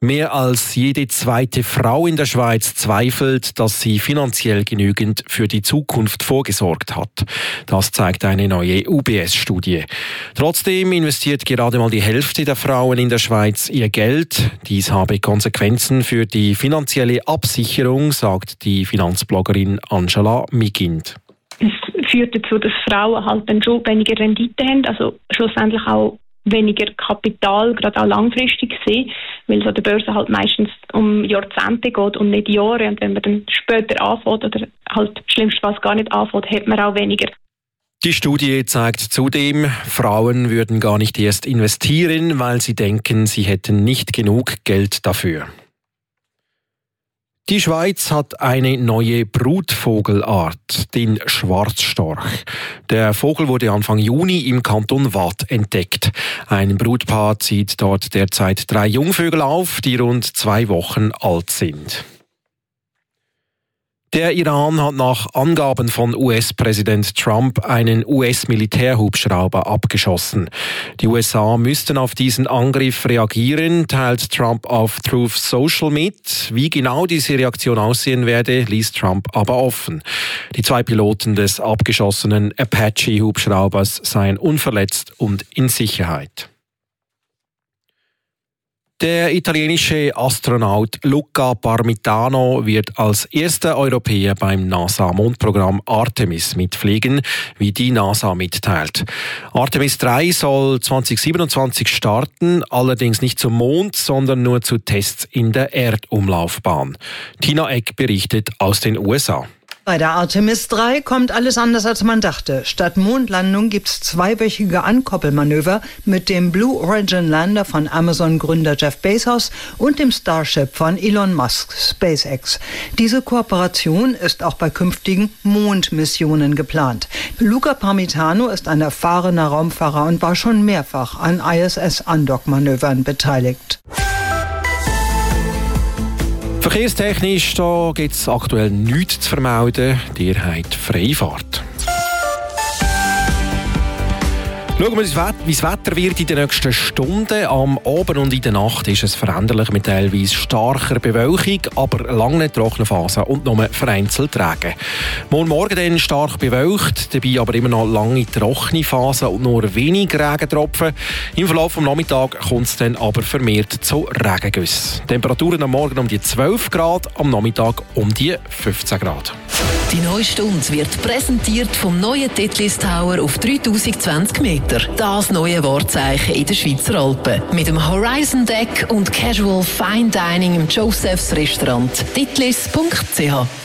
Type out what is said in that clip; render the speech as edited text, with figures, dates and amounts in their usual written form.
Mehr als jede zweite Frau in der Schweiz zweifelt, dass sie finanziell genügend für die Zukunft vorgesorgt hat. Das zeigt eine neue UBS-Studie. Trotzdem investiert gerade mal die Hälfte der Frauen in der Schweiz ihr Geld. Dies habe Konsequenzen für die finanzielle Absicherung, sagt die Finanzbloggerin Angela Migind. Es führt dazu, dass Frauen halt dann schon weniger Rendite haben, also schlussendlich auch weniger Kapital, gerade auch langfristig gesehen, weil es an der Börse halt meistens um Jahrzehnte geht und nicht Jahre. Und wenn man dann später anfängt oder halt schlimmstenfalls gar nicht anfängt, hat man auch weniger. Die Studie zeigt zudem, Frauen würden gar nicht erst investieren, weil sie denken, sie hätten nicht genug Geld dafür. Die Schweiz hat eine neue Brutvogelart, den Schwarzstorch. Der Vogel wurde Anfang Juni im Kanton Waadt entdeckt. Ein Brutpaar zieht dort derzeit 3 Jungvögel auf, die rund 2 Wochen alt sind. Der Iran hat nach Angaben von US-Präsident Trump einen US-Militärhubschrauber abgeschossen. Die USA müssten auf diesen Angriff reagieren, teilt Trump auf Truth Social mit. Wie genau diese Reaktion aussehen werde, ließ Trump aber offen. Die 2 Piloten des abgeschossenen Apache-Hubschraubers seien unverletzt und in Sicherheit. Der italienische Astronaut Luca Parmitano wird als erster Europäer beim NASA-Mondprogramm Artemis mitfliegen, wie die NASA mitteilt. Artemis 3 soll 2027 starten, allerdings nicht zum Mond, sondern nur zu Tests in der Erdumlaufbahn. Tina Eck berichtet aus den USA. Bei der Artemis 3 kommt alles anders, als man dachte. Statt Mondlandung gibt's 2-wöchige Ankoppelmanöver mit dem Blue Origin Lander von Amazon-Gründer Jeff Bezos und dem Starship von Elon Musk, SpaceX. Diese Kooperation ist auch bei künftigen Mondmissionen geplant. Luca Parmitano ist ein erfahrener Raumfahrer und war schon mehrfach an ISS-Andock-Manövern beteiligt. Verkehrstechnisch gibt es aktuell nichts zu vermelden. Ihr habt Freifahrt. Schauen wir, wie das Wetter wird in den nächsten Stunden. Am Abend und in der Nacht ist es veränderlich mit teilweise starker Bewölkung, aber lange trockene Phasen und nur vereinzelt Regen. Morgen dann stark bewölkt, dabei aber immer noch lange trockene Phasen und nur wenig Regentropfen. Im Verlauf des Nachmittags kommt es dann aber vermehrt zu Regengüssen. Temperaturen am Morgen um die 12 Grad, am Nachmittag um die 15 Grad. Die neue Stunde wird präsentiert vom neuen Titlis Tower auf 3020 Meter. Das neue Wahrzeichen in den Schweizer Alpen. Mit dem Horizon Deck und Casual Fine Dining im Joseph's Restaurant. titlis.ch